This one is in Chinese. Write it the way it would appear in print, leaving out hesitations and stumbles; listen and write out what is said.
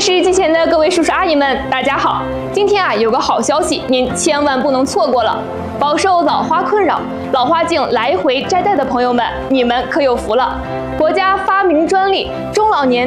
视机前的各位叔叔阿姨们，大家好！今天有个好消息，您千万不能错过了。饱受老花困扰、老花镜来回摘戴的朋友们，你们可有福了！国家发明专利，中老年